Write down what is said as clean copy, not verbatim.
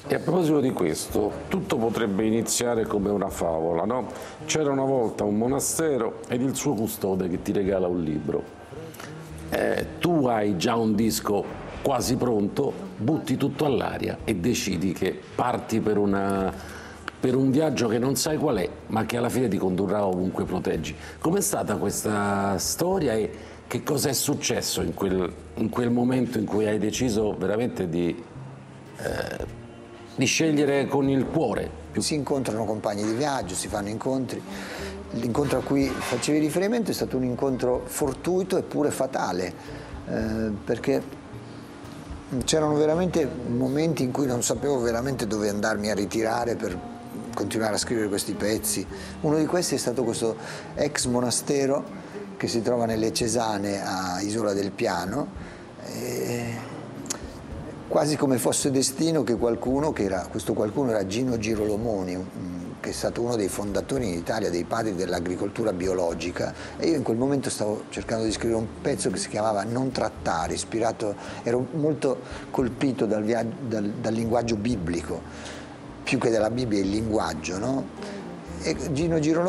E a proposito di questo, tutto potrebbe iniziare come una favola, no? C'era una volta un monastero ed il suo custode che ti regala un libro. Tu hai già un disco quasi pronto, butti tutto all'aria e decidi che parti per un viaggio che non sai qual è, ma che alla fine ti condurrà ovunque proteggi. Com'è stata questa storia e che cosa è successo in quel momento in cui hai deciso veramente di scegliere con il cuore? Si incontrano compagni di viaggio, si fanno incontri. L'incontro a cui facevi riferimento è stato un incontro fortuito eppure fatale, perché c'erano veramente momenti in cui non sapevo veramente dove andarmi a ritirare per continuare a scrivere questi pezzi. Uno di questi è stato questo ex monastero che si trova nelle Cesane a Isola del Piano, quasi come fosse destino che questo qualcuno era Gino Girolomoni, che è stato uno dei fondatori in Italia, dei padri dell'agricoltura biologica, e io in quel momento stavo cercando di scrivere un pezzo che si chiamava Non trattare, ero molto colpito dal linguaggio biblico, più che dalla Bibbia il linguaggio, no? E Gino Girolomoni